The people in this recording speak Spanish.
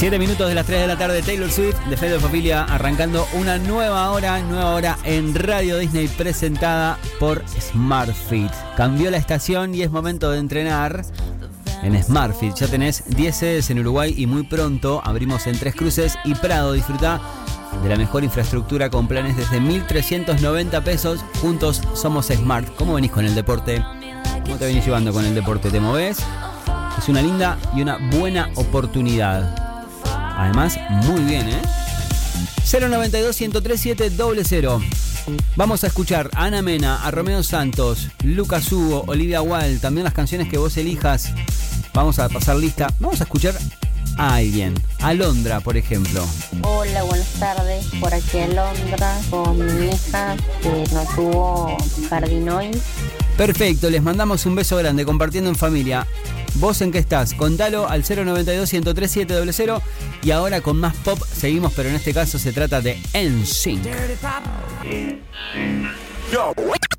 7 minutos de las 3 de la tarde, Taylor Swift de Fede Familia, arrancando una nueva hora en Radio Disney, presentada por SmartFit. Cambió la estación y es momento de entrenar en SmartFit. Ya tenés 10 sedes en Uruguay y muy pronto abrimos en Tres Cruces y Prado. Disfrutá de la mejor infraestructura con planes desde 1.390 pesos. Juntos somos Smart. ¿Cómo venís con el deporte? ¿Cómo te venís llevando con el deporte? ¿Te movés? Es una linda y una buena oportunidad. Además, muy bien, 092-103-700. Vamos a escuchar a Ana Mena, a Romeo Santos, Lucas Hugo, Olivia Wilde, también las canciones que vos elijas. Vamos a pasar lista. Vamos a escuchar a alguien, a Londra, por ejemplo. Hola, buenas tardes. Por aquí en Londra con mi hija que no tuvo jardín hoy. Perfecto, les mandamos un beso grande, compartiendo en familia. ¿Vos en qué estás? Contalo al 092-103-700. Y ahora con más pop seguimos, pero en este caso se trata de NSYNC.